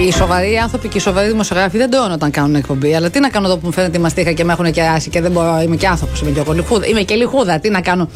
Οι σοβαροί άνθρωποι και οι σοβαροί δημοσιογράφοι δεν τρώνε όταν κάνουν εκπομπή. Αλλά τι να κάνω εδώ που μου φαίνεται η μαστίχα και με έχουν κεράσει και δεν μπορώ. Είμαι και άνθρωπος, είμαι και λιχούδα. Τι να κάνω.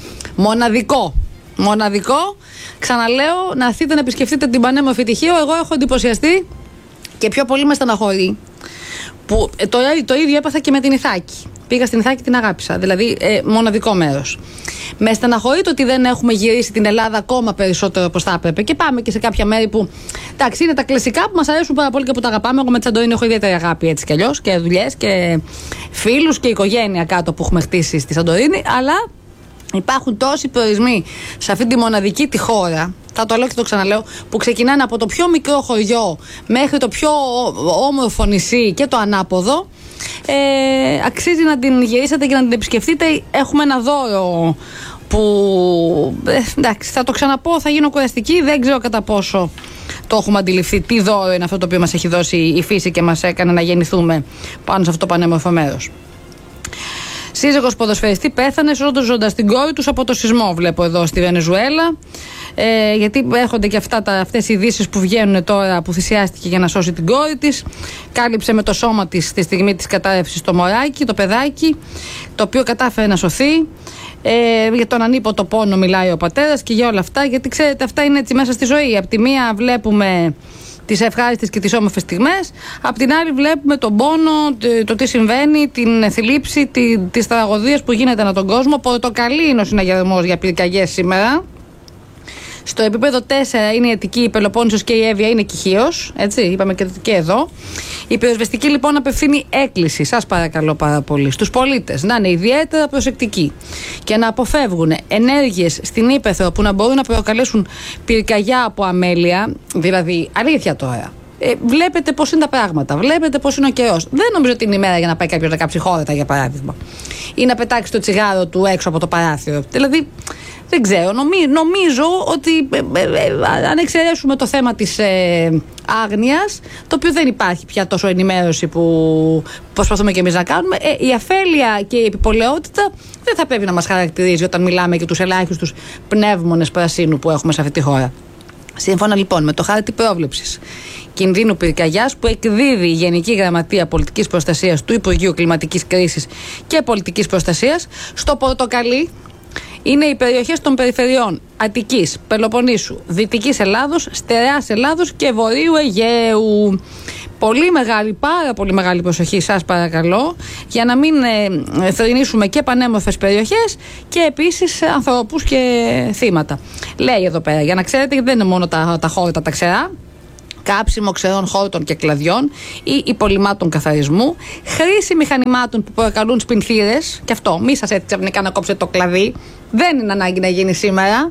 Μοναδικό. Ξαναλέω, να έρθετε να επισκεφτείτε την πανέμορφη Τυχείο. Εγώ έχω εντυπωσιαστεί και πιο πολύ με στεναχωρεί. Που το ίδιο έπαθα και με την Ιθάκη. Πήγα στην Ιθάκη, την αγάπησα. Δηλαδή, μοναδικό μέρος. Με στεναχωρεί το ότι δεν έχουμε γυρίσει την Ελλάδα ακόμα περισσότερο όπως θα έπρεπε. Και πάμε και σε κάποια μέρη που. Εντάξει, είναι τα κλασικά που μας αρέσουν πάρα πολύ και που τα αγαπάμε. Εγώ με τη Σαντορίνη έχω ιδιαίτερη αγάπη έτσι κι αλλιώς. Και δουλειές και φίλους και οικογένεια κάτω που έχουμε χτίσει στη Σαντορίνη. Αλλά υπάρχουν τόσοι προορισμοί σε αυτή τη μοναδική τη χώρα. Θα το λέω και το ξαναλέω, που ξεκινάνε από το πιο μικρό χωριό μέχρι το πιο όμορφο νησί και το ανάποδο. Αξίζει να την γυρίσετε και να την επισκεφτείτε. Έχουμε ένα δώρο που εντάξει, θα το ξαναπώ, θα γίνω κουραστική. Δεν ξέρω κατά πόσο το έχουμε αντιληφθεί τι δώρο είναι αυτό το οποίο μας έχει δώσει η φύση και μας έκανε να γεννηθούμε πάνω σε αυτό το πανέμορφο μέρος. Σύζυγος ποδοσφαιριστή πέθανε σώζοντας την κόρη τους από το σεισμό, βλέπω εδώ στη Βενεζουέλα. Γιατί έρχονται και αυτές οι ειδήσεις που βγαίνουν τώρα, που θυσιάστηκε για να σώσει την κόρη της. Κάλυψε με το σώμα της στη στιγμή της κατάρρευσης το μωράκι, το παιδάκι, το οποίο κατάφερε να σωθεί. Για τον ανίποτο πόνο μιλάει ο πατέρας και για όλα αυτά, γιατί ξέρετε, αυτά είναι έτσι μέσα στη ζωή. Απ' τη μία βλέπουμε τις ευχάριστες και τις όμορφες στιγμές, απ' την άλλη βλέπουμε τον πόνο, το τι συμβαίνει, την θλίψη, τις τραγωδίες που γίνεται ανά τον κόσμο. Πορτοκαλί είναι ο συναγερμός για πυρκαγιές σήμερα. Στο επίπεδο 4 είναι η Αττική, η Πελοπόννησος και η Εύβοια είναι Κηχείος. Έτσι, είπαμε και εδώ. Η πυροσβεστική λοιπόν απευθύνει έκκληση, σας παρακαλώ πάρα πολύ, στους πολίτες να είναι ιδιαίτερα προσεκτικοί και να αποφεύγουν ενέργειες στην ύπαιθρο που να μπορούν να προκαλέσουν πυρκαγιά από αμέλεια. Δηλαδή, αλήθεια τώρα. Βλέπετε πώς είναι τα πράγματα, βλέπετε πώς είναι ο καιρός. Δεν νομίζω ότι είναι η μέρα για να πάει κάποιος να κάψει χόρετα, για παράδειγμα, ή να πετάξει το τσιγάρο του έξω από το παράθυρο. Δηλαδή, δεν ξέρω. Νομίζω ότι αν εξαιρέσουμε το θέμα της άγνοιας, το οποίο δεν υπάρχει πια τόσο ενημέρωση που προσπαθούμε και εμείς να κάνουμε, η αφέλεια και η επιπολαιότητα δεν θα πρέπει να μας χαρακτηρίζει όταν μιλάμε για τους ελάχιστους πνεύμονες πρασίνου που έχουμε σε αυτή τη χώρα. Σύμφωνα λοιπόν με το χάρτη πρόβλεψης κινδύνου πυρκαγιάς που εκδίδει η Γενική Γραμματεία Πολιτικής Προστασίας του Υπουργείου Κλιματικής Κρίσης και Πολιτικής Προστασίας, στο πορτοκαλί είναι οι περιοχές των περιφερειών Αττικής, Πελοποννήσου, Δυτικής Ελλάδος, Στερεάς Ελλάδος και Βορείου Αιγαίου. Πολύ μεγάλη, πάρα πολύ μεγάλη προσοχή, σας παρακαλώ, για να μην θρηνήσουμε και πανέμορφες περιοχές και επίσης ανθρώπους και θύματα. Λέει εδώ πέρα, για να ξέρετε, δεν είναι μόνο τα χόρτα τα ξερά. Κάψιμο ξερών χόρτων και κλαδιών ή υπολοιμάτων καθαρισμού, χρήση μηχανημάτων που προκαλούν σπινθήρες. Και αυτό, μη σας έτσι ξαφνικά να κόψετε το κλαδί. Δεν είναι ανάγκη να γίνει σήμερα.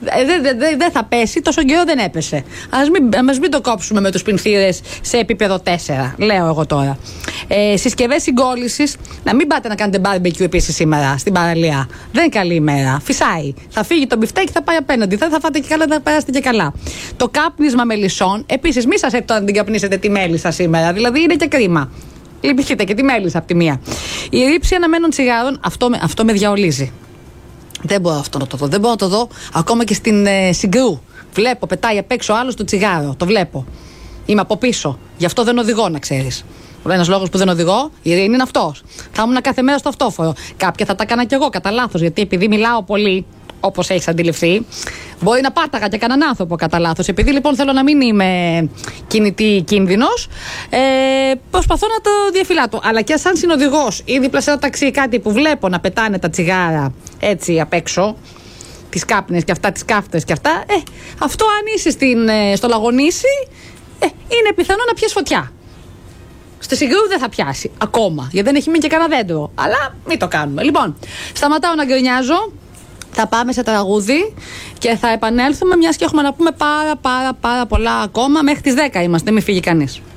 Δεν θα πέσει, τόσο καιρό δεν έπεσε. Ας μην το κόψουμε με τους σπινθήρες σε επίπεδο 4, λέω εγώ τώρα. Συσκευές συγκόλλησης, να μην πάτε να κάνετε barbecue επίσης σήμερα στην παραλία. Δεν είναι καλή ημέρα. Φυσάει. Θα φύγει το μπιφτέκι, θα πάει απέναντι. Δεν θα φάτε και καλά, δεν θα περάσετε και καλά. Το κάπνισμα μελισσών, επίσης, μη σας έρθετε να την καπνίσετε τη μέλισσα σήμερα. Δηλαδή είναι και κρίμα. Λυπηθείτε και τη μέλισσα από τη μία. Η ρήψη αναμένων τσιγάρων, αυτό με διαολίζει. Δεν μπορώ αυτό να το δω. Δεν μπορώ να το δω ακόμα και στην Συγκρού. Βλέπω, πετάει απ' έξω άλλο το τσιγάρο. Το βλέπω. Είμαι από πίσω. Γι' αυτό δεν οδηγώ, να ξέρεις. Ένας λόγος που δεν οδηγώ, η ειρήνη είναι αυτός. Θα ήμουν κάθε μέρα στο αυτόφορο. Κάποια θα τα έκανα κι εγώ κατά λάθος, γιατί επειδή μιλάω πολύ, όπως έχεις αντιληφθεί, μπορεί να πάταγα και κανέναν άνθρωπο κατά λάθος. Επειδή λοιπόν θέλω να μην είμαι κινητή κίνδυνος, προσπαθώ να το διαφυλάτω. Αλλά και σαν συνοδηγός ή δίπλα σε ένα ταξί κάτι που βλέπω να πετάνε τα τσιγάρα έτσι απ' έξω, τις κάπνες και αυτά, τις κάφτες και αυτά, αυτό αν είσαι στο Λαγονήσι, είναι πιθανό να πιάσει φωτιά. Στο Συγκρού δεν θα πιάσει ακόμα, γιατί δεν έχει μείνει και κανένα δέντρο. Αλλά μην το κάνουμε. Λοιπόν, σταματάω να γκρινιάζω. Θα πάμε σε τραγούδι και θα επανέλθουμε, μιας και έχουμε να πούμε πάρα πολλά ακόμα. Μέχρι τις 10 είμαστε, μην φύγει κανείς.